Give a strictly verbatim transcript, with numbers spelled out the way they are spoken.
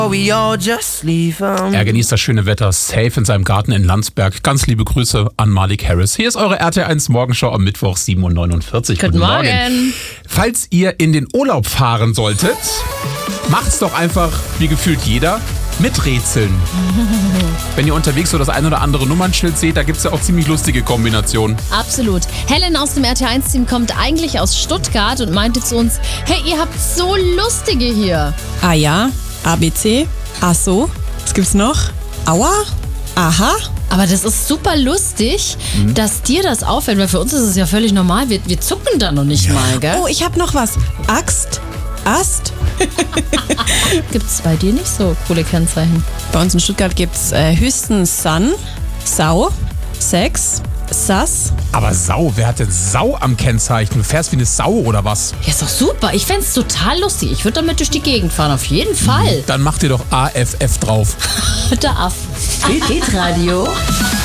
Er genießt das schöne Wetter safe in seinem Garten in Landsberg. Ganz liebe Grüße an Malik Harris. Hier ist eure R T eins Morgenshow am Mittwoch, sieben Uhr neunundvierzig. Guten, Guten Morgen. Morgen. Falls ihr in den Urlaub fahren solltet, macht's doch einfach wie gefühlt jeder. Mit Rätseln. Wenn ihr unterwegs so das ein oder andere Nummernschild seht, da gibt es ja auch ziemlich lustige Kombinationen. Absolut. Helen aus dem R T eins Team kommt eigentlich aus Stuttgart und meinte zu uns, hey, ihr habt so lustige hier. Ah ja, A B C, ach so, was gibt's noch? Aua, aha. Aber das ist super lustig, mhm. dass dir das auffällt, weil für uns ist es ja völlig normal. Wir, wir zucken da noch nicht ja. mal, gell? Oh, ich hab noch was. Axt, Ast. Gibt's bei dir nicht so coole Kennzeichen? Bei uns in Stuttgart gibt's äh, höchstens Sun, Sau, Sex, Sass. Aber Sau, wer hat denn Sau am Kennzeichen? Du fährst wie eine Sau oder was? Ja, ist doch super. Ich fänd's total lustig. Ich würde damit durch die Gegend fahren, auf jeden Fall. Dann mach dir doch A F F drauf. Der Aff. Hit Radio.